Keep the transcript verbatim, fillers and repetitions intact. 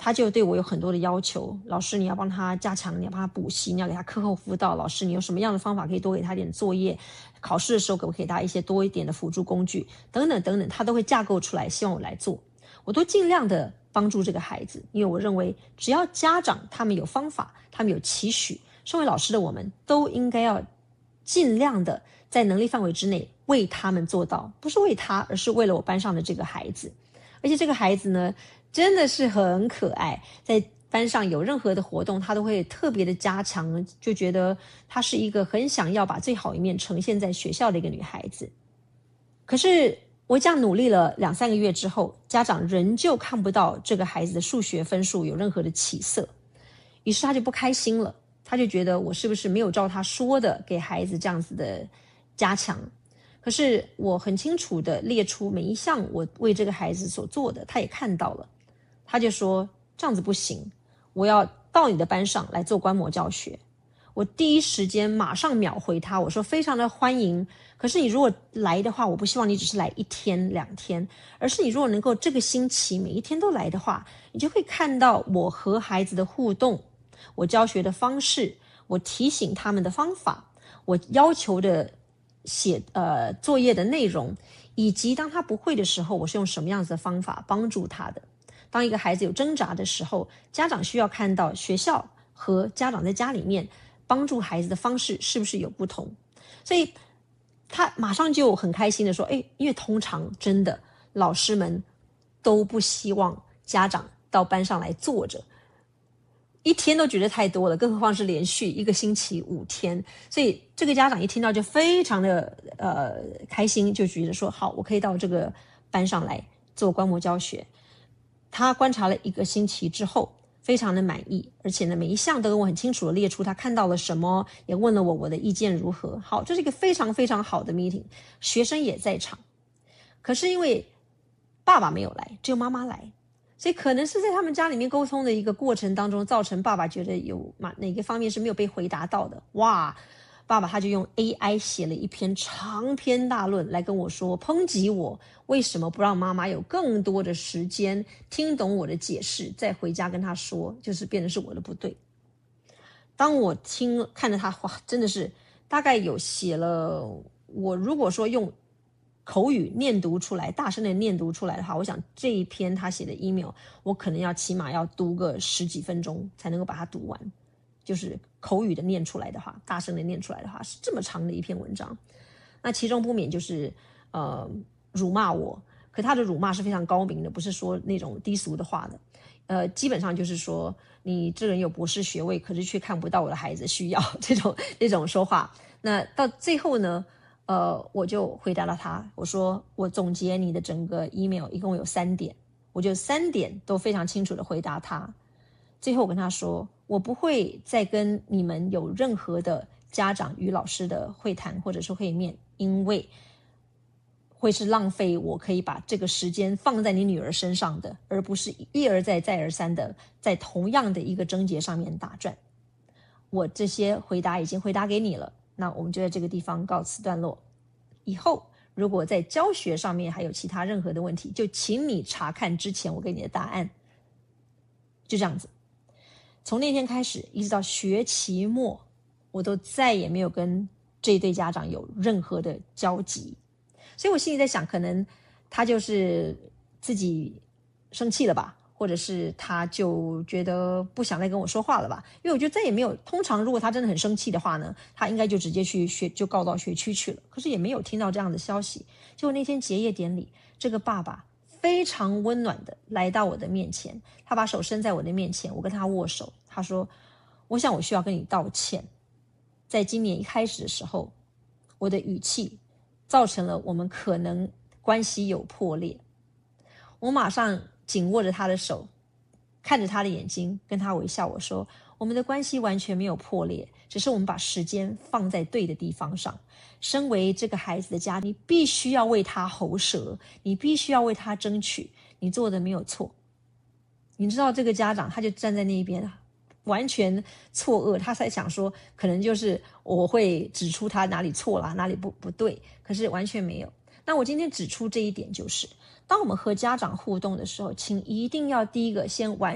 他就对我有很多的要求，老师你要帮他加强，你要帮他补习，你要给他课后辅导，老师你有什么样的方法可以多给他一点作业，考试的时候可不可以给他一些多一点的辅助工具等等等等，他都会架构出来希望我来做，我都尽量的帮助这个孩子，因为我认为只要家长他们有方法，他们有期许，身为老师的我们都应该要尽量的在能力范围之内为他们做到，不是为他，而是为了我班上的这个孩子。而且这个孩子呢真的是很可爱，在班上有任何的活动他都会特别的加强，就觉得她是一个很想要把最好一面呈现在学校的一个女孩子。可是我这样努力了两三个月之后，家长仍旧看不到这个孩子的数学分数有任何的起色，于是他就不开心了，他就觉得我是不是没有照他说的给孩子这样子的加强。可是我很清楚的列出每一项我为这个孩子所做的，他也看到了，他就说这样子不行，我要到你的班上来做观摩教学。我第一时间马上秒回他，我说非常的欢迎，可是你如果来的话，我不希望你只是来一天两天，而是你如果能够这个星期每一天都来的话，你就会看到我和孩子的互动，我教学的方式，我提醒他们的方法，我要求的写呃作业的内容，以及当他不会的时候，我是用什么样子的方法帮助他的。当一个孩子有挣扎的时候，家长需要看到学校和家长在家里面帮助孩子的方式是不是有不同。所以他马上就很开心的说，诶，因为通常真的老师们都不希望家长到班上来坐着，一天都觉得太多了，更何况是连续一个星期五天。所以这个家长一听到就非常的呃开心，就觉得说好，我可以到这个班上来做观摩教学。他观察了一个星期之后非常的满意，而且呢每一项都跟我很清楚的列出他看到了什么，也问了我我的意见如何。好，这是一个非常非常好的 meeting， 学生也在场，可是因为爸爸没有来，只有妈妈来，所以可能是在他们家里面沟通的一个过程当中，造成爸爸觉得有哪个方面是没有被回答到的。哇，爸爸他就用 A I 写了一篇长篇大论来跟我说，抨击我为什么不让妈妈有更多的时间听懂我的解释，再回家跟他说，就是变成是我的不对。当我听看着他，哇，真的是大概有写了，我如果说用口语念读出来，大声的念读出来的话，我想这一篇他写的 email 我可能要起码要读个十几分钟才能够把它读完，就是口语的念出来的话，大声的念出来的话，是这么长的一篇文章。那其中不免就是呃辱骂我，可他的辱骂是非常高明的，不是说那种低俗的话的，呃基本上就是说你这人有博士学位，可是却看不到我的孩子需要，这种这种说话。那到最后呢呃，我就回答了他，我说我总结你的整个 email 一共有三点，我就三点都非常清楚的回答他。最后我跟他说，我不会再跟你们有任何的家长与老师的会谈或者是会面，因为会是浪费我可以把这个时间放在你女儿身上的，而不是一而再再而三的在同样的一个症结上面打转。我这些回答已经回答给你了，那我们就在这个地方告辞段落。以后如果在教学上面还有其他任何的问题，就请你查看之前我给你的答案。就这样子，从那天开始一直到学期末，我都再也没有跟这一对家长有任何的交集。所以我心里在想，可能他就是自己生气了吧，或者是他就觉得不想再跟我说话了吧。因为我觉得再也没有，通常如果他真的很生气的话呢，他应该就直接去学，就告到学区去了。可是也没有听到这样的消息。结果那天结业典礼，这个爸爸非常温暖的来到我的面前，他把手伸在我的面前，我跟他握手，他说，我想我需要跟你道歉，在今年一开始的时候，我的语气造成了我们可能关系有破裂。我马上紧握着他的手，看着他的眼睛，跟他微笑，我说，我们的关系完全没有破裂，只是我们把时间放在对的地方上。身为这个孩子的家，你必须要为他喉舌，你必须要为他争取，你做的没有错。你知道这个家长他就站在那一边完全错愕，他在想说可能就是我会指出他哪里错了，哪里不不对，可是完全没有。那我今天指出这一点，就是当我们和家长互动的时候，请一定要第一个先完